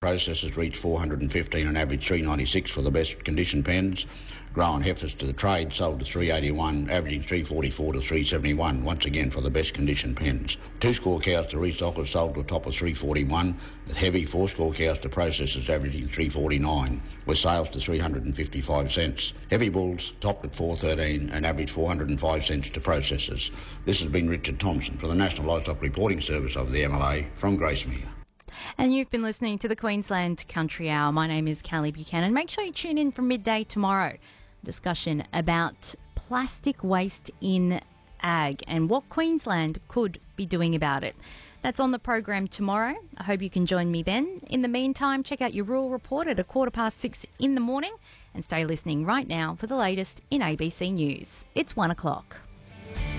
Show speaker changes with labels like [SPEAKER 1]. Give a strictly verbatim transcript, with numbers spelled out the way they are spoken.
[SPEAKER 1] processors reached four hundred fifteen and averaged three ninety-six for the best condition pens. Grown heifers to the trade sold to three eighty-one, averaging three forty-four to three seventy-one, once again for the best condition pens. Two-score cows to restockers sold to a top of three forty-one, with heavy four-score cows to processors averaging three forty-nine, with sales to three hundred fifty-five cents. Heavy bulls topped at four thirteen and averaged four hundred five cents to processors. This has been Richard Thompson for the National Livestock Reporting Service of the M L A from Gracemere.
[SPEAKER 2] And you've been listening to the Queensland Country Hour. My name is Callie Buchanan. Make sure you tune in from midday tomorrow. Discussion about plastic waste in ag and what Queensland could be doing about it. That's on the program tomorrow. I hope you can join me then. In the meantime, check out your Rural Report at a quarter past six in the morning and stay listening right now for the latest in A B C News. It's one o'clock.